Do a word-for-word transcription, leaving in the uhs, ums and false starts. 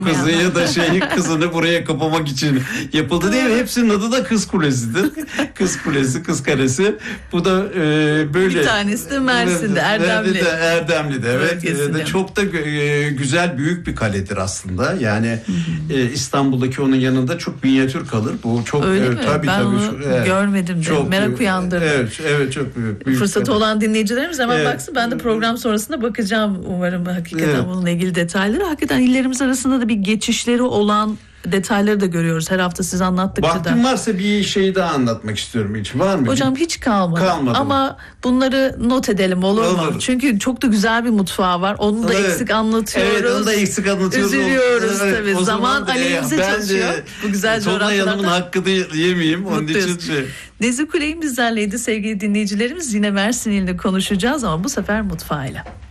kızı ya da şeyi kızını buraya kapamak için yapıldı değil mi? Hepsinin adı da Kız Kulesi'dir. Kız Kulesi, Kız Kalesi. Bu da e, böyle. Bir tanesi de Mersin'de, Erdemli. Erdemli'de evet. Bölgesinde. E, çok da e, güzel, büyük bir kaledir aslında. Yani e, İstanbul'daki onun yanında çok minyatür kalır. Bu çok Öyle e, mi? tabii ben tabii. onu Çok, evet. görmedim de. Çok, Merak uyandırdı. Evet, evet çok büyük. büyük Fırsatı kale. olan dinleyicilerimiz hemen Evet. baksın. Ben de program sonrasında bakacağım umarım hakikaten Evet. bununla ilgili detayları. Hakikaten illerimiz arasında da bir geçişleri olan detayları da görüyoruz. Her hafta siz anlattıkça Vaktim da. varsa bir şey daha anlatmak istiyorum. Hiç var mı? Hocam hiç kalmadı. Kalmadı. Ama bunları not edelim olur, Olur. mu? Çünkü çok da güzel bir mutfağı var. Onu da Evet. eksik anlatıyoruz. Evet, onu da eksik anlatıyoruz. Üzülüyoruz Evet, tabii. o Zaman da, aleyhimize ben çalışıyor. de Bu güzel Tonlay Hanım'ın coğrafyalarda. hakkını yemeyeyim. Onun Mutluyuz. için şey. Nezih Kuley'in bizlerleydi sevgili dinleyicilerimiz. Yine Mersin ile konuşacağız ama bu sefer mutfağıyla.